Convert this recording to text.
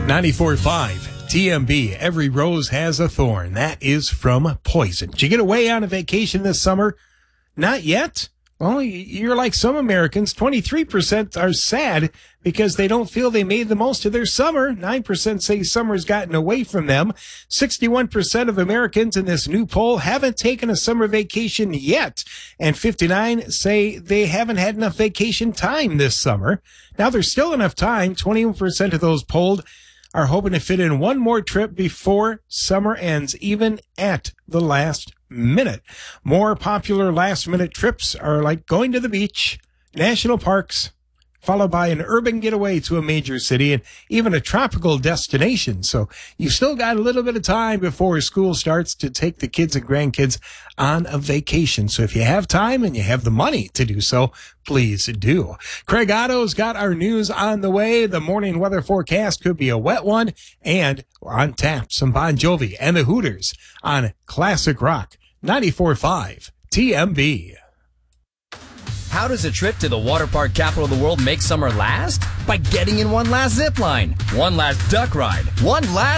94.5 TMB. Every rose has a thorn. That is from Poison. Did you get away on a vacation this summer? Not yet? Well, you're like some Americans. 23% are sad because they don't feel they made the most of their summer. 9% say summer's gotten away from them. 61% of Americans in this new poll haven't taken a summer vacation yet. And 59 say they haven't had enough vacation time this summer. Now, there's still enough time. 21% of those polled are hoping to fit in one more trip before summer ends, even at the last minute. More popular last-minute trips are like going to the beach, national parks, followed by an urban getaway to a major city, and even a tropical destination. So you still got a little bit of time before school starts to take the kids and grandkids on a vacation. So if you have time and you have the money to do so, please do. Craig Otto's got our news on the way. The morning weather forecast could be a wet one, and on tap, some Bon Jovi and the Hooters on Classic Rock 94.5 TMB. How does a trip to the water park capital of the world make summer last? By getting in one last zip line, one last duck ride, one last